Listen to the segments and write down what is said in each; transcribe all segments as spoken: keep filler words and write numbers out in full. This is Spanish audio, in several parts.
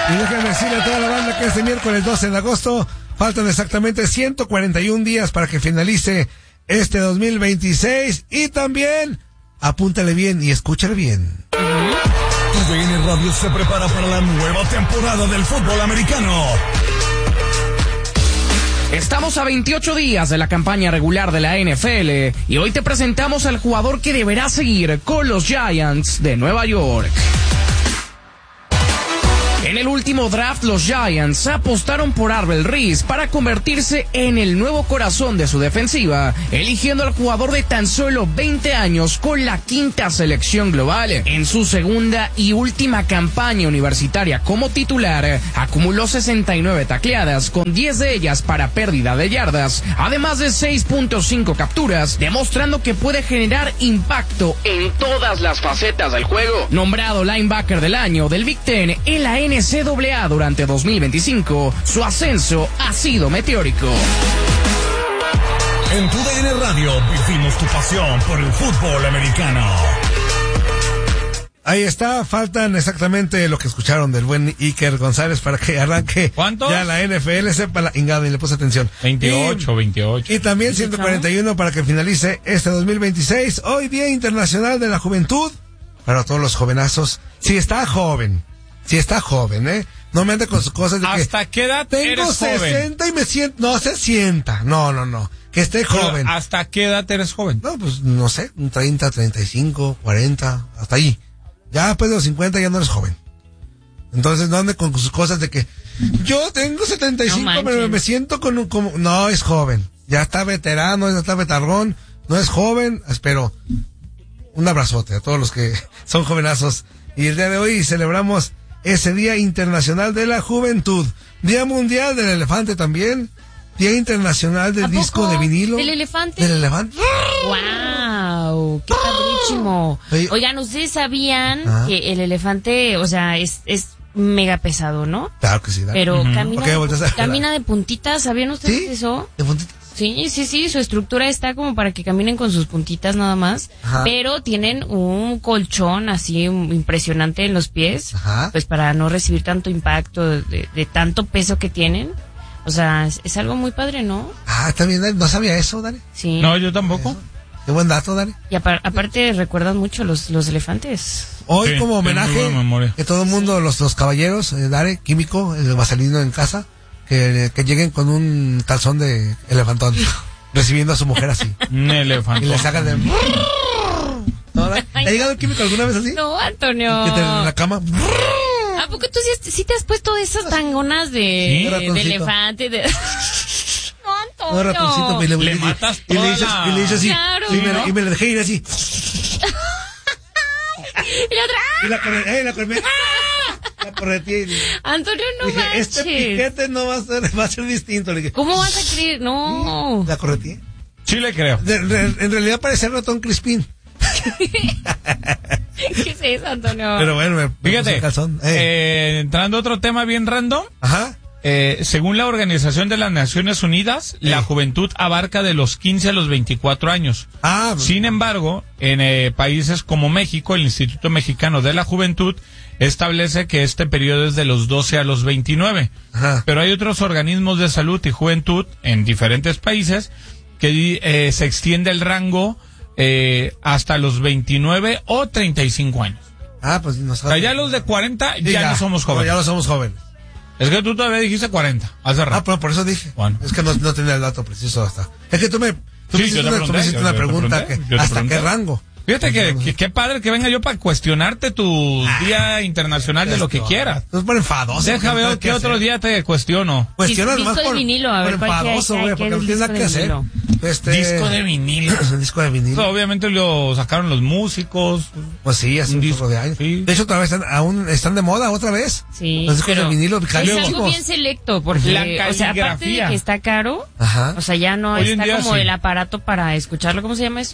Y déjenme decirle a toda la banda que este miércoles doce de agosto faltan exactamente ciento cuarenta y un días para que finalice este dos mil veintiséis. Y también, apúntale bien y escúchale bien. Tu D N Radio se prepara para la nueva temporada del fútbol americano. Estamos a veintiocho días de la campaña regular de la N F L y hoy te presentamos al jugador que deberá seguir con los Giants de Nueva York. En el último draft, los Giants apostaron por Arvel Reese para convertirse en el nuevo corazón de su defensiva, eligiendo al jugador de tan solo veinte años con la quinta selección global. En su segunda y última campaña universitaria como titular, acumuló sesenta y nueve tacleadas, con diez de ellas para pérdida de yardas, además de seis punto cinco capturas, demostrando que puede generar impacto en todas las facetas del juego. Nombrado linebacker del año del Big Ten en la N C A A durante dos mil veinticinco, su ascenso ha sido meteórico. En tu D N Radio vivimos tu pasión por el fútbol americano. Ahí está, faltan exactamente lo que escucharon del buen Iker González para que arranque. ¿Cuántos? Ya la N F L, sepa la ingada y le puse atención. veintiocho, y, veintiocho. Y también ciento cuarenta y uno para que finalice este dos mil veintiséis. Hoy Día Internacional de la Juventud. Para todos los jovenazos. Si está joven. Si está joven, ¿eh? No me ande con sus cosas de que... ¿Hasta qué edad tengo eres joven? sesenta y me siento... No, se sienta. No, no, no. Que esté joven. Pero, ¿hasta qué edad eres joven? No, pues, no sé. Un treinta, treinta y cinco, cuarenta. Hasta ahí. Ya después de los cincuenta ya no eres joven. Entonces no ande con sus cosas de que... Yo tengo setenta y cinco, no pero me siento con un... Como, no, es joven. Ya está veterano, ya está vetarrón. No es joven. Espero... Un abrazote a todos los que son jovenazos. Y el día de hoy celebramos... ese Día Internacional de la Juventud. Día Mundial del Elefante también. Día Internacional del Disco de Vinilo. ¿Del elefante? Del elefante. ¡Wow! ¡Qué padrísimo! Oye, Oigan, ¿ustedes sabían ¿ah? que el elefante, o sea, es, es mega pesado, ¿no? Claro que sí. Dale. Pero Uh-huh. camina, Okay, de, camina de puntitas, ¿sabían ustedes ¿Sí? eso? ¿De puntitas? Sí, sí, sí, su estructura está como para que caminen con sus puntitas nada más, Ajá. pero tienen un colchón así impresionante en los pies, Ajá. pues para no recibir tanto impacto de, de, de tanto peso que tienen. O sea, es, es algo muy padre, ¿no? Ah, también, Dani, no sabía eso, Dani. Sí. No, yo tampoco. Eso. Qué buen dato, Dani. Y apar, aparte recuerdan mucho los, los elefantes. Hoy Sí, como tengo homenaje, muy buena memoria. que todo el mundo, los, los caballeros, eh, Dani, químico, el vaselino en casa, que, que lleguen con un calzón de elefantón. Recibiendo a su mujer así. Un elefante. Y le sacan de... ¿No, Dani? ¿Ha llegado el químico alguna vez así? No, Antonio. Que te en la cama... ¿A poco tú sí, sí te has puesto esas tangonas de, Sí, de ratoncito. elefante? De... No, Antonio. No, ratoncito, y le, Le y- matas y le toda hice, la- y le hice así. Claro. y, me, ¿no? y me la dejé ir así. Y la otra... Y la corre, eh, la corre, la corretí. Y dije, Antonio, no dije, manches. este piquete no va a ser, va a ser distinto. Le dije, ¿Cómo vas a creer? No. la corretí. Sí le creo. De- de- en realidad parece el ratón Crispín. ¿Qué es eso, Antonio? Pero bueno, me, me puse Fíjate, el calzón. Eh. eh, entrando a otro tema bien random, Ajá. eh, según la Organización de las Naciones Unidas, la juventud abarca de los quince a los veinticuatro años. Ah, Sin embargo, en eh, países como México, el Instituto Mexicano de la Juventud establece que este periodo es de los doce a los veintinueve. Ajá. Pero hay otros organismos de salud y juventud en diferentes países que eh, se extiende el rango eh, hasta los veintinueve o treinta y cinco años. Ah, pues no O sea, ya los de cuarenta Sí, ya, no somos jóvenes. Ya no somos jóvenes. Es que tú todavía dijiste cuarenta, hace Ah, rato. pero por eso dije. Bueno. Es que no, no tenía el dato preciso hasta. Es que tú me, tú Sí, me hiciste yo te una, tú me pregunté, hiciste yo- una yo te pregunta. pregunté, que, yo te ¿hasta pregunté. qué rango? Fíjate que, que qué padre que venga yo para cuestionarte tu Día Internacional de lo que quieras. Nos ponen enfadoso. Deja ver qué otro día te cuestiono. Cuestiona Disco nomás de por, vinilo, a ver, por ¿cuál que hay? enfadoso, ¿Qué hay? güey, ¿Qué porque es no tienes nada que disco de hacer. Este, Disco de vinilo. disco de vinilo. Obviamente lo sacaron los músicos. Pues sí, hace Un un disco, chorro de años. sí. De hecho, otra vez están, aún están de moda, otra vez. Sí, Los discos pero de vinilo, es algo carísimos. bien selecto, porque, La o sea, aparte de caligrafía. que está caro, Ajá. o sea, ya no Hoy en está día como sí. el aparato para escucharlo, ¿cómo se llama eso?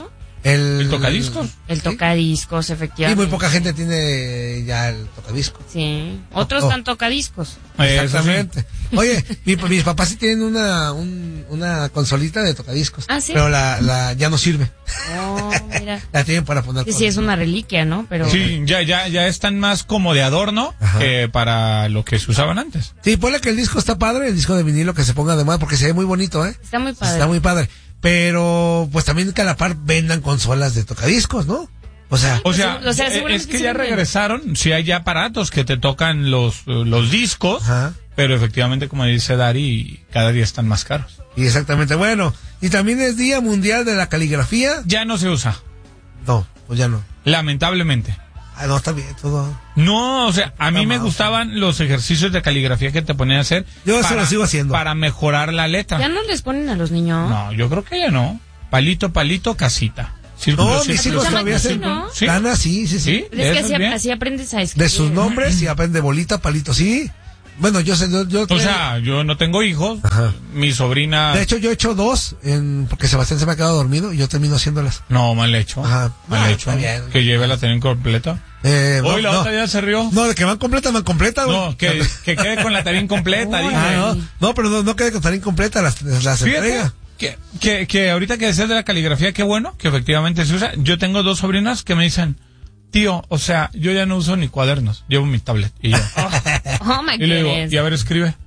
El, ¿El tocadiscos? El ¿sí? tocadiscos, Y efectivamente. muy poca gente tiene ya el tocadiscos. Sí. Otros Oh. están tocadiscos. Exactamente. Oye, mi, mis papás sí tienen una, un, una consolita de tocadiscos. ¿Ah, sí? Pero la, la ya no sirve. Oh, mira. La tienen para poner Sí, cosas. sí, es una reliquia, ¿no? Pero Sí, ya, ya, ya están más como de adorno Ajá. que para lo que se usaban antes. Sí, ponle que el disco está padre, el disco de vinilo que se ponga de moda, porque se ve muy bonito, ¿eh? está muy padre. Está muy padre. Pero, pues también que a la par vendan consolas de tocadiscos, ¿no? O sea, O sea, o sea, eh, seguramente es que sí ya venden. regresaron, sí hay ya aparatos que te tocan los, eh, los discos, ajá. pero efectivamente, como dice Dari, cada día están más caros. Y exactamente. Bueno, y también es Día Mundial de la Caligrafía. Ya no se usa, No, pues ya no. lamentablemente. Ah, no, está bien, todo. No, o sea, a mí Está me mal. gustaban los ejercicios de caligrafía que te ponían a hacer. Yo eso para- lo sigo haciendo. Para mejorar la letra. ¿Ya no les ponen a los niños? No, yo creo que ya no. Palito, palito, casita. Círculo, No, círculo, mis hijos círculo, todavía hacen. círculo. ¿Sí? Gana, sí, sí, sí. ¿Sí? Pero es que ¿Eso así, es bien? así aprendes a escribir. De sus nombres y aprende bolita, palito, sí. Bueno, yo sé, yo, yo O sea, yo no tengo hijos. Ajá. Mi sobrina... de hecho yo he hecho dos, en, porque Sebastián se me ha quedado dormido y yo termino haciéndolas. No, mal hecho. Ajá. Mal Ah, hecho. está bien. Que lleve la tarea incompleta. Eh, Hoy no, la no. otra ya se rió. No, de que van completas, van completas, güey. No, que, que quede con la tarea incompleta. Uy. dije. Ah, no, no, pero no, no quede con tarea incompleta, las, las Fíjate entrega. que, que, que ahorita que decías de la caligrafía, qué bueno, que efectivamente se usa. Yo tengo dos sobrinas que me dicen, tío, o sea, yo ya no uso ni cuadernos, llevo mi tablet. Y yo, Oh, my y le digo, goodness. y a ver, escribe.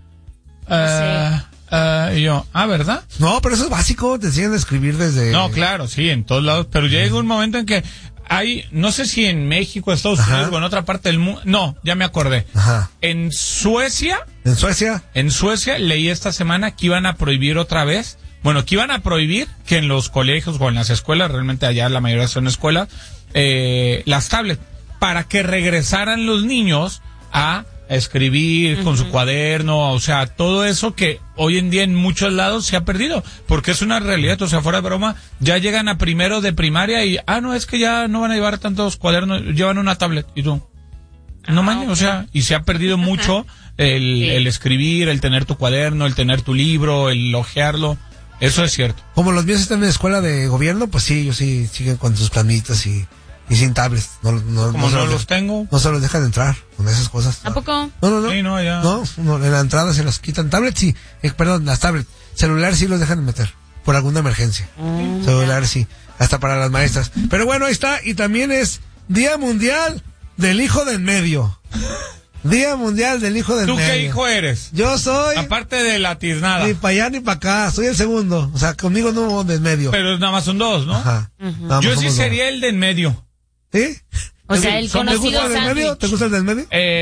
Ah, ah, y yo, ah, ¿verdad? No, pero eso es básico, te enseñan a escribir desde... No, claro, sí, en todos lados, pero ya llega un momento en que hay, no sé si en México, Estados Ajá. Unidos o en otra parte del mundo, no, ya me acordé. Ajá. En Suecia, En Suecia, en Suecia leí esta semana que iban a prohibir otra vez, bueno, que iban a prohibir que en los colegios o en las escuelas, realmente allá la mayoría son escuelas, eh, las tablets, para que regresaran los niños a escribir con su cuaderno, o sea, todo eso que hoy en día en muchos lados se ha perdido, porque es una realidad, o sea, fuera de broma, ya llegan a primero de primaria y, ah, no, es que ya no van a llevar tantos cuadernos, llevan una tablet, y tú, no Ah, mames, ok. o sea, y se ha perdido mucho el, Sí. el escribir, el tener tu cuaderno, el tener tu libro, el hojearlo, eso es cierto. como los míos están en escuela de gobierno, pues sí, ellos sí siguen con sus planitas y, y sin tablets. No, no, Como se no los los de- tengo, no se los dejan entrar con esas cosas. ¿A poco? No, no, no. sí, no, ya. No, no, en la entrada se los quitan. Tablets sí, eh, perdón, las tablets. Celulares sí los dejan meter, por alguna emergencia. Mm, Celulares sí, hasta para las maestras. Pero bueno, ahí está, y también es Día Mundial del Hijo del Medio. Día Mundial del Hijo del ¿Tú Medio. qué hijo eres? Yo soy Aparte de la tiznada, ni para allá ni para acá, soy el segundo. O sea, conmigo no hubo del medio. pero nada más son dos, ¿no? Ajá. Nada Yo más sí somos sería el de en medio. dos. ¿Sí? O sea, el Son- ¿Te gusta conocido el del medio? sándwich. ¿Te gusta el del medio?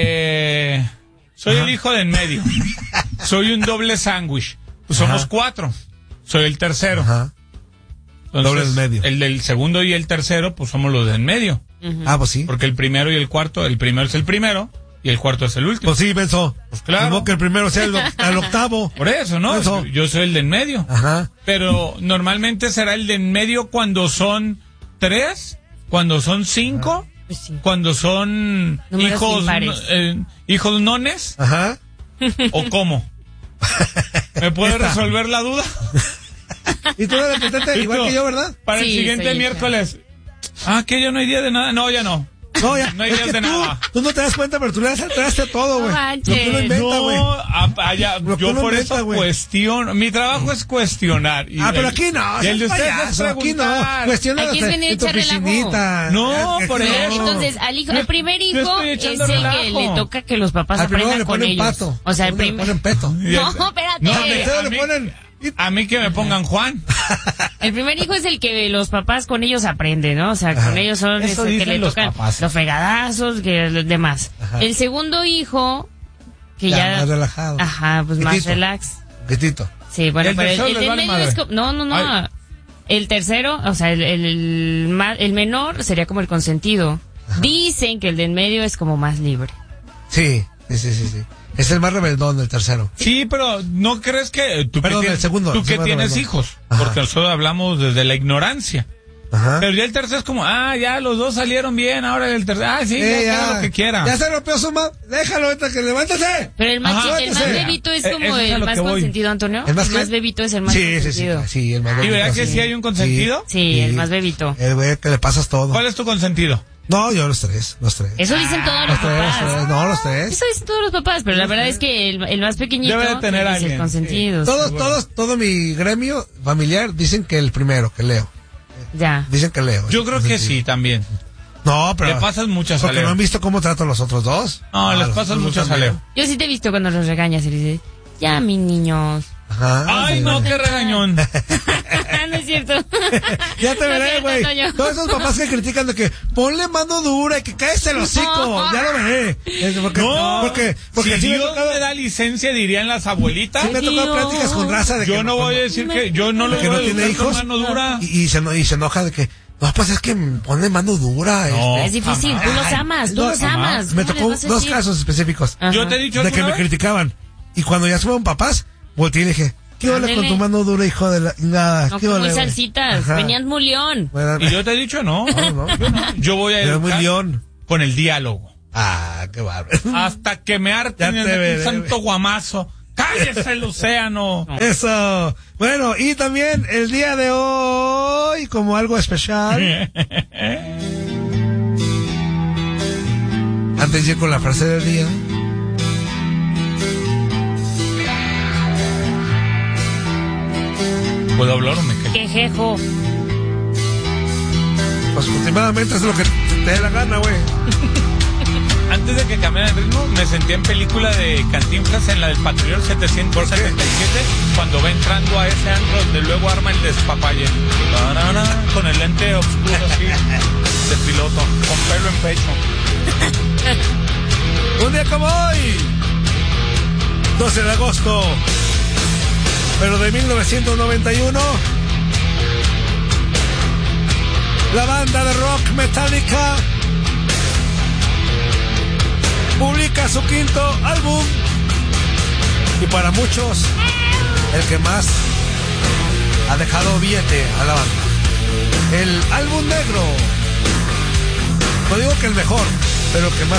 Eh, soy Ajá. el hijo de en medio. Soy un doble sándwich. Pues somos Ajá. cuatro. Soy el tercero. Ajá. Entonces, Doble en medio. El del segundo y el tercero, pues somos los de en medio. Ah, pues sí. Porque el primero y el cuarto, el primero es el primero y el cuarto es el último. Pues sí, pensó. Pues claro. Ni modo que el primero sea el, oc- el octavo. Por eso, ¿no? Eso. Yo soy el de en medio. Ajá. Pero normalmente será el de en medio cuando son tres, cuando son cinco, Pues sí. cuando son Números hijos impares. eh, hijos nones, Ajá. o cómo. ¿Me puede Esta. resolver la duda? Y tú eres competente, ¿Y igual tú? que yo, ¿verdad? Para Sí, el siguiente soy hija. miércoles. Ah, que ya no hay día de nada. No, ya no. No, ya. No hay es días que de tú, nada. tú no te das cuenta, pero tú le das el traste a todo, güey. No Lo manches. que uno inventa, güey. No, a- allá, Lo que yo uno por inventa, eso güey. cuestiono. Mi trabajo es cuestionar. Y Ah, pero el- aquí no, Y el de seas ustedes es payaso, aquí no. preguntar. Cuestiona Aquí es hasta venir a en tu echar relajo. piscinita. No, Aquí por no. eso. Entonces, al hijo, el primer Yo hijo estoy es el echando que relajo. le toca que los papás Al primero aprendan le con ponen ellos. pato. O sea, el Al segundo le primer... ponen peto. Y el- No, espérate. No, Al a tercero mí- le ponen... A mí que me pongan Juan. El primer hijo es el que los papás con ellos aprenden, ¿no? O sea, Ajá. con ellos son Eso este, que dicen le los tocan papás. los fregadazos, que los demás. Ajá. El segundo hijo, que Ya, ya... más relajado. Ajá, pues más Quietito. relax. Quietito. Sí, bueno, El pero el, tercero el les del vale medio madre. es como... No, no, no. Ay. El tercero, o sea, el, el, el, ma- el menor sería como el consentido. Dicen que el del medio es como más libre. Sí, sí, sí, sí, sí. Es el más rebeldón, el tercero. Sí, pero ¿no crees que tú Perdón, que el tienes, segundo, tú el que segundo tienes rebeldón. hijos? Ajá. Porque nosotros hablamos desde la ignorancia. Ajá. Pero ya el tercero es como, ah, ya los dos salieron bien, ahora el tercero, ah, sí, Eh, ya, ya, haga lo que quiera. Ya se rompió su mano, déjalo ahorita que levántese. Pero el más, Ajá, el más sí. bebito es Eh, como eso es a el lo más que voy. consentido, Antonio. ¿El más qué? bebito es el más Sí, sí, sí, consentido. sí, el más ¿Y bebito, verdad que sí hay un consentido? Sí, el más bebito. El güey que le pasas todo. ¿Cuál es tu consentido? No, yo los tres, los tres. Eso dicen todos los Los tres, los papás. tres, no, los tres. Eso dicen todos los papás, pero la verdad es que el, el más pequeñito Debe de tener es alguien, el consentido. Todos, seguro. todos, todo mi gremio familiar dicen que el primero, que Leo. Ya. Dicen que Leo. Yo creo que sí, también. No, pero. Le pasas muchas a Porque no Leo. han visto cómo trato a los otros dos. No, Ah, les los pasas otros muchas a también. Leo. Yo sí te he visto cuando los regañas y le dices, ya, mis niños. Ajá. Ay, sí, no, güey. qué regañón. No es cierto. Ya te No es veré, cierto, güey. Antonio. Todos esos papás que critican de que ponle mano dura y que cáese el hocico. Ya lo veré. Es porque, No, porque, porque si sí me ha Dios tocado- me da licencia, dirían las abuelitas. sí me ha tocado Dios. pláticas con raza de que Yo no voy a decir que yo no lo que no voy a tiene educar con hijos. mano dura. Y, y se, eno- y se enoja de que, no, pues es que ponle mano dura. No. Es difícil, jamás. tú los amas, tú No, los jamás. amas. Me ¿Cómo tocó les vas a dos decir? casos específicos Ajá. Yo te he dicho de que me alguna vez? criticaban. Y cuando ya fueron papás, volteé y le dije, ¿qué ole con Ándele. tu mano dura, hijo de la... Nada, No, ¿qué como ole, muy güey? salsitas, Ajá. venían muy león. Bueno, Y yo te he dicho no. No, no. Yo no. Yo voy a Pero muy educar león. con el diálogo. Ah, qué bárbaro. Hasta que me Ya harten te de veré, un santo güey. guamazo. ¡Cállese el océano! Eso. Bueno, y también el día de hoy, como algo especial. Antes de ir con la frase del día. ¿Puedo hablar o me callo? Quejejo. Pues últimamente es lo que te dé la gana, güey. Antes de que cambiara el ritmo, me sentí en película de Cantinflas en la del Patrullero setecientos setenta y siete, cuando va entrando a ese antro donde luego arma el despapalle. Tarara, con el lente oscuro así, de piloto, con pelo en pecho. Un día como hoy, doce de agosto, pero de mil novecientos noventa y uno, la banda de rock Metallica publica su quinto álbum, y para muchos el que más ha dejado billete a la banda, el álbum negro. No digo que el mejor, pero el que más